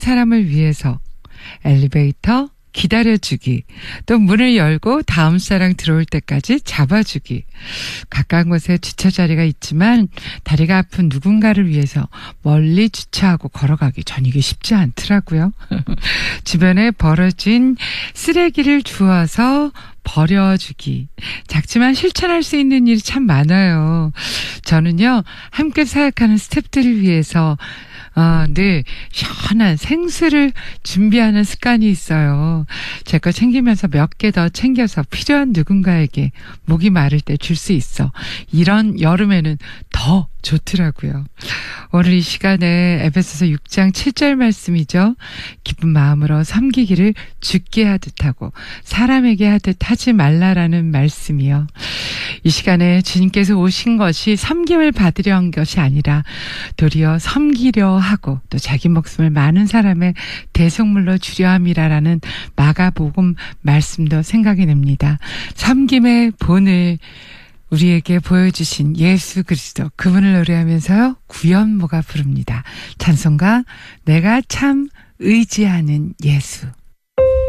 사람을 위해서 엘리베이터 기다려주기, 또 문을 열고 다음 사람 들어올 때까지 잡아주기. 가까운 곳에 주차자리가 있지만 다리가 아픈 누군가를 위해서 멀리 주차하고 걸어가기, 전 이게 쉽지 않더라고요. 주변에 벌어진 쓰레기를 주워서 버려주기. 작지만 실천할 수 있는 일이 참 많아요. 저는요, 함께 사역하는 스태프들을 위해서 늘 시원한 생수를 준비하는 습관이 있어요. 제 거 챙기면서 몇 개 더 챙겨서 필요한 누군가에게 목이 마를 때 줄 수 있어. 이런 여름에는 더 좋더라고요. 오늘 이 시간에 에베소서 6장 7절 말씀이죠. 기쁜 마음으로 섬기기를 주께 하듯 하고 사람에게 하듯 하지 말라라는 말씀이요. 이 시간에 주님께서 오신 것이 섬김을 받으려 한 것이 아니라 도리어 섬기려 하고 또 자기 목숨을 많은 사람의 대속물로 주려 함이라라는 마가복음 말씀도 생각이 납니다. 섬김의 본을 우리에게 보여주신 예수 그리스도, 그분을 노래하면서요, 구연모가 부릅니다. 찬송가 내가 참 의지하는 예수.